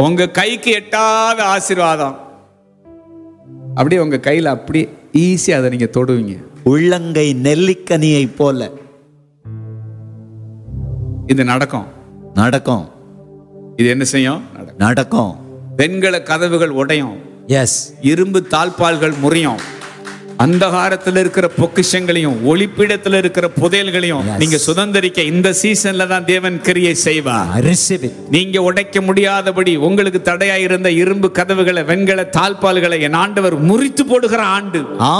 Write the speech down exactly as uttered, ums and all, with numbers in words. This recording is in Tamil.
உங்க கைக்கு எட்டாத ஆசீர்வாதம் அப்படியே உங்க கையில அப்படி ஈஸியா அதை நீங்க தொடுவீங்க. உள்ளங்கை நெல்லிக்கனியை போல இது நடக்கும். நடக்கும். இது என்ன செய்யும்? நடக்கும். வெண்கல கதவுகள் உடையும். எஸ். இரும்பு தாழ்பால்கள் முறியும். அந்தகாரத்தில் இருக்கிற பொக்கிஷங்களையும் ஒளிப்பிடத்தில் இருக்கிற புதையல்களையும் நீங்க சுதந்திரிக்க இந்த சீசன்ல தான் தேவன் கிரியை செய்வார். நீங்க உடைக்க முடியாதபடி உங்களுக்கு தடையாயிருந்த இரும்பு கதவுகளை வெண்கல தாழ்பால்களை என் ஆண்டவர் முறித்து போடுகிற ஆண்டு.